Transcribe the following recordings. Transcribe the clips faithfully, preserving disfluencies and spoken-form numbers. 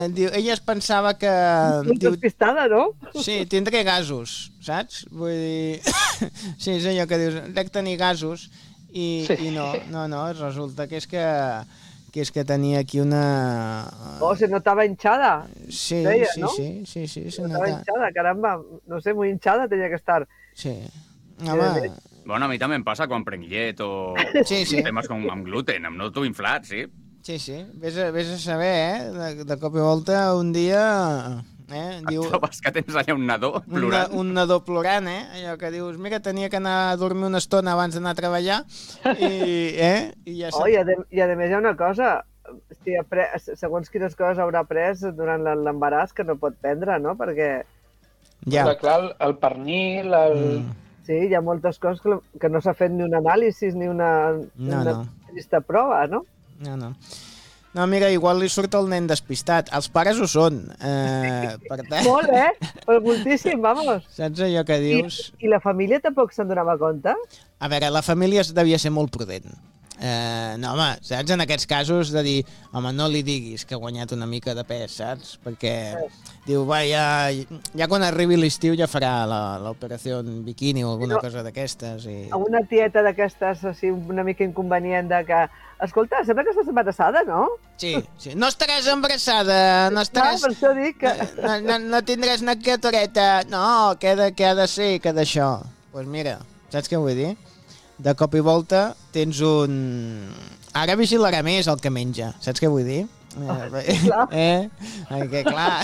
Diu, ella es pensava que... Molt diu, despistada, no? sí, tindré gasos, saps? Vull dir... sí, és allò que dius, dec tenir gasos i, Sí. i no, no, no, resulta que és que, que és que tenia aquí una... Oh, se notava hinchada. Sí, deia, sí, ¿no? sí, sí, sí, Se se notava nota. hinchada, caramba. No sé, muy hinchada tenía que estar. Sí. Home, Bueno, a mi també em passa quan prenc llet o, Sí, o sí. temes com amb gluten, em noto inflat, sí. sí, sí, vés a, vés a saber, eh? De, de cop i volta un dia... Eh? Diu, Et trobes que tens allà un nadó un, na- plorant. un nadó plorant, eh? Allò que dius, mira, tenia que anar a dormir una estona abans d'anar a treballar i, eh? I ja Oh, i, a de, I a més hi ha una cosa, si ha pres, segons quines coses haurà pres durant l'embaràs que no pot prendre, no? Perquè ja. Però, clar, el, el pernil, el... Mm. sí, hi ha moltes coses que, que no s'ha fet ni un anàlisi ni una, No, una no. trista prova, no? No, no. No, mira, igual li surt el nen despistat. Els pares ho són. Eh, per tant, Molt, eh? Però moltíssim, vamos. saps allò que I, dius? I la família tampoc se'n donava compte? A veure, la família devia ser molt prudent. Eh, no, home, saps? En aquests casos de dir, home, no li diguis que ha guanyat una mica de pes, saps? Perquè diu, va, ja, ja quan arribi l'estiu ja farà la- l'operació en biquini o alguna No. cosa d'aquestes. I... A una tieta d'aquestes així una mica inconvenient de que escolta, sembla que estàs embarassada, no? Sí, sí. No estaràs embarassada, no No, estaràs... per això dic que... No, no, no tindràs una criatureta. No, què ha de, què ha de ser, que d'això? Doncs pues mira, saps què vull dir? De cop i volta tens un... Ara vigilarà més el que menja, saps què vull dir? Eh, clar. eh? Ai, que clar.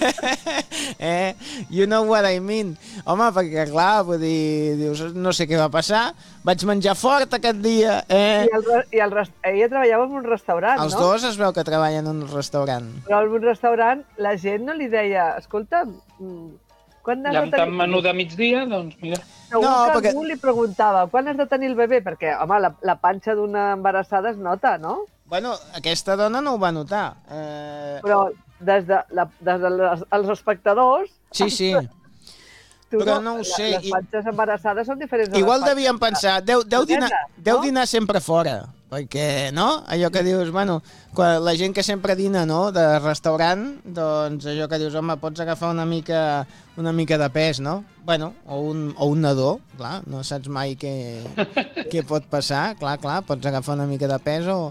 eh? You know what I mean. Home, perquè clar, vull dir, dius, no sé què va passar, vaig menjar fort aquest dia, eh? I el, re- i el rest... ella treballava en un restaurant, Els no? dos es veu que treballen en un restaurant. Però en un restaurant la gent no li deia, escolta, mm, quan has Ja de amb tant tenir... menú de migdia, doncs mira... Segur No, que perquè- algú li preguntava, quan has de tenir el bebè? Perquè, home, la, la panxa d'una embarassada es nota, no? Bueno, aquesta dona no ho va notar. Eh... Però des de, la, des de les, els espectadors... Sí, sí. tu però no ho sé, Les i- panxes embarassades són diferents. de Igual les panxes- devien pensar, deu, deu, dinar, Nenes, deu no? dinar sempre fora, perquè, no? Allò que dius, bueno, quan la gent que sempre dina, no?, de restaurant, doncs allò que dius, home, pots agafar una mica, una mica de pes, no? Bueno, o un, o un nadó, clar, no saps mai què, què pot passar, clar, clar, pots agafar una mica de pes o,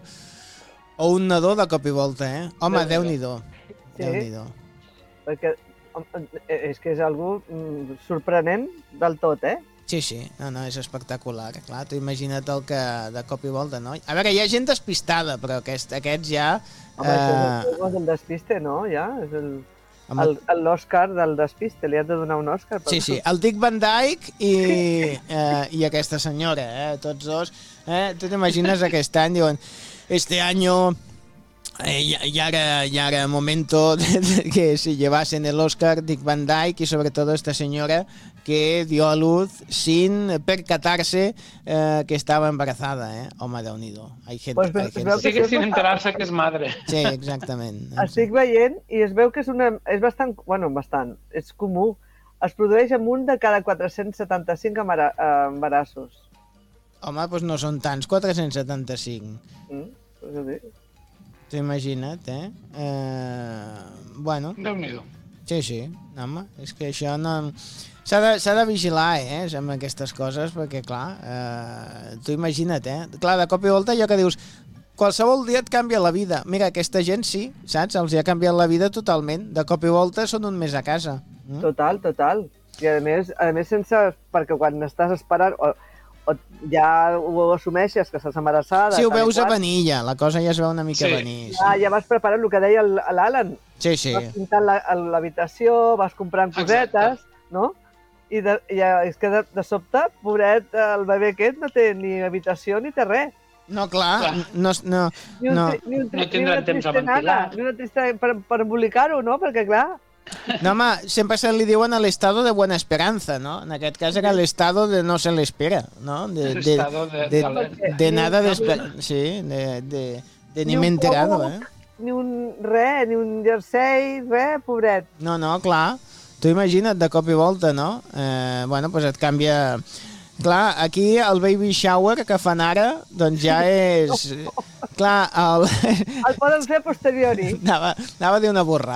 o un nadó de cop i volta, eh? Home, Déu-n'hi-do. Déu-n'hi-do, Sí. Déu-n'hi-do. Perquè hom, eh, és que és algú mm, sorprenent del tot, eh? Sí, sí, no, no, és espectacular, clar, tu imagina't el que de cop i volta, no? A veure, hi ha gent despistada, però aquest, aquests ja... Home, això eh, és el despiste, no? Ja, és el... home, el- l'Òscar del despiste, li han de donar un Òscar. per sí, sí, això. el Dick Van Dyke i, eh, i aquesta senyora, eh, tots dos, eh, tu t'imagines aquest any, diuen, este año... Eh, y, y, ahora, y ahora momento de, de que se llevasen el Oscar Dick Van Dyke y sobre todo esta señora que dio a luz sin percatarse eh, que estaba embarazada, eh? Home, Déu-n'hi-do. Hay gente, Pues hay es gente. veu que Sigue això sin és enterarse que és madre. Sí, exactament. Estic veient i es veu que és, una, és bastant, bueno, bastant, és comú. Es produeix en un de cada quatre-cents setanta-cinc embara- eh, embarassos. Home, doncs no són tants, quatre-cents setanta-cinc. Mm? És a dir, T'ho imagina't, eh? eh? Bueno, Déu-n'hi-do. sí, sí, home, és que això no... S'ha de, s'ha de vigilar, eh, amb aquestes coses, perquè, clar, eh, tu imagina't, eh? Clar, de cop i volta allò que dius, qualsevol dia et canvia la vida. Mira, aquesta gent sí, saps? Els hi ha canviat la vida totalment. De cop i volta són un mes a casa. Mm? total, total. I a més, a més sense... Perquè quan estàs esperant... O, o ja ho assumeixes, que estàs embarassada... Sí, ho tal i veus a qual, venir ja, la cosa ja es veu una mica Sí. venir. Ja, ja vas preparant el que deia el- l'Alan. Sí, sí. Vas pintant la- l'habitació, vas comprant cosetes, no? I de, ja, és que de, de sobte, pobret, el bebè aquest no té ni habitació ni té res. No, clar, Clar. no... no, Ni, un, no. tri- ni, un, tri- No tindran ni una temps a trista nada, ventilar. ni una trista per, per embolicar-ho, no? Perquè, clar, No, home, sempre se li diuen a l'estado de buena esperanza, no? En aquest cas era l'estado de no se l'espera, no? De, de, L'estado de- de, de- de nada de... esper- Sí, de, de, de ni Ni un m'he enterado, poc. eh? ni un res, ni un jersei, res, pobret. No, no, clar. Tu imagina't de cop i volta, no? Eh, bueno, doncs et canvia... Clar, aquí el baby shower que fan ara, doncs ja és... Clar, el... El poden fer a posteriori. Anava, anava a dir una borrada.